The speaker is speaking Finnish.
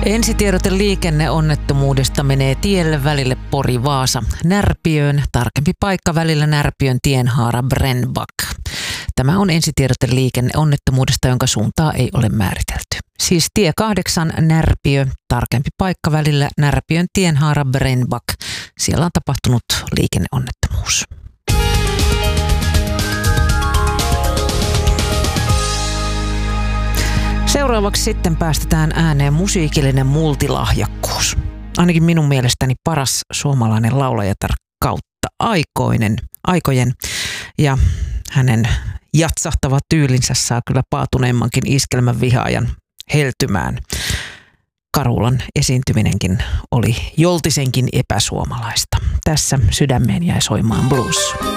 Ensitiedote liikenneonnettomuudesta menee tielle välille Pori-Vaasa Närpiöön. Tarkempi paikka välillä Närpiön tienhaara Brännback. Tämä on ensitiedote liikenneonnettomuudesta, jonka suuntaa ei ole määritelty. Siis tie 8 Närpiö, tarkempi paikka välillä Närpiön tienhaara Brännback. Siellä on tapahtunut liikenneonnettomuus. Seuraavaksi sitten päästetään ääneen musiikillinen multilahjakkuus. Ainakin minun mielestäni paras suomalainen laulajatar kautta aikojen. Ja hänen jatsahtava tyylinsä saa kyllä paatuneemmankin iskelmän vihaajan heltymään. Karulan esiintyminenkin oli joltisenkin epäsuomalaista. Tässä sydämeen jäi soimaan blues.